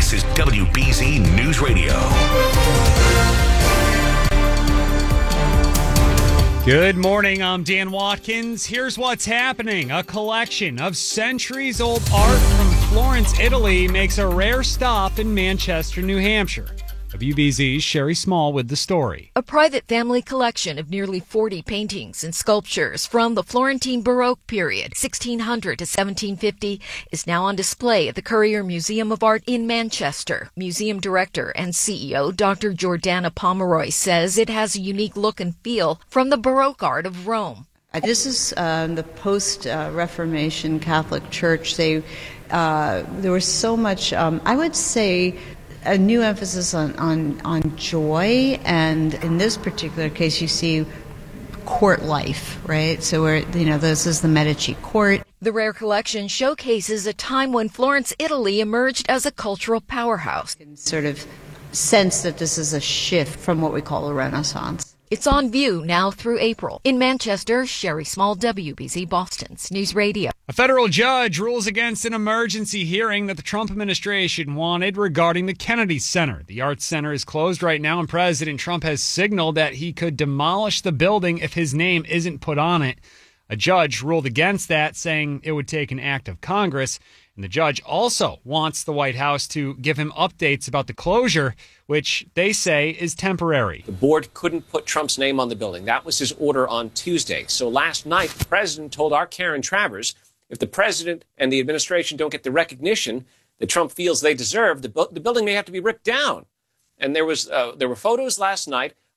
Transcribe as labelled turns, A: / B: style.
A: This is WBZ News Radio.
B: Good morning, I'm Dan Watkins. Here's what's happening. A collection of centuries-old art from Florence, Italy makes a rare stop in Manchester, New Hampshire. WBZ's Sherry Small with the story.
C: A private family collection of nearly 40 paintings and sculptures from the Florentine Baroque period, 1600 to 1750, is now on display at the Currier Museum of Art in Manchester. Museum director and CEO Dr. Jordana Pomeroy says it has a unique look and feel from the Baroque art of Rome.
D: This is the post-Reformation Catholic Church. There was so much, I would say, a new emphasis on joy, and in this particular case, you see court life, right? So this is the Medici court.
C: The rare collection showcases a time when Florence, Italy emerged as a cultural powerhouse.
D: You can sort of sense that this is a shift from what we call a Renaissance.
C: It's on view now through April. In Manchester, Sherry Small, WBZ Boston's News Radio.
B: A federal judge rules against an emergency hearing that the Trump administration wanted regarding the Kennedy Center. The Arts Center is closed right now, and President Trump has signaled that he could demolish the building if his name isn't put on it. A judge ruled against that, saying it would take an act of Congress. And the judge also wants the White House to give him updates about the closure, which they say is temporary.
E: The board couldn't put Trump's name on the building. That was his order on Tuesday. So last night, the president told our Karen Travers, if the president and the administration don't get the recognition that Trump feels they deserve, the building may have to be ripped down. And there were photos last night